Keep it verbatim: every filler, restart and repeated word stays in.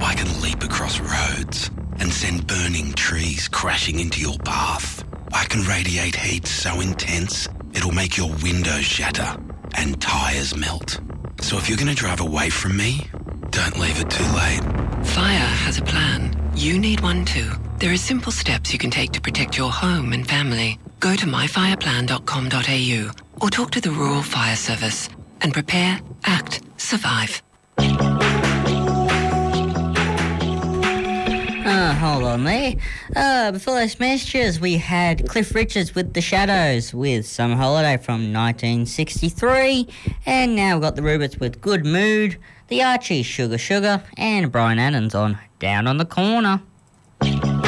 I can leap across roads and send burning trees crashing into your path. I can radiate heat so intense it'll make your windows shatter and tyres melt. So if you're going to drive away from me, don't leave it too late. Fire has a plan. You need one too. There are simple steps you can take to protect your home and family. Go to my fire plan dot com dot a u or talk to the Rural Fire Service and prepare, act, survive. Uh, hold on there. Uh, before those messages, we had Cliff Richards with The Shadows with Summer Holiday from nineteen sixty-three. And now we've got the Ruberts with Good Mood, the Archies, Sugar Sugar, and Brian Adams on Down on the Corner.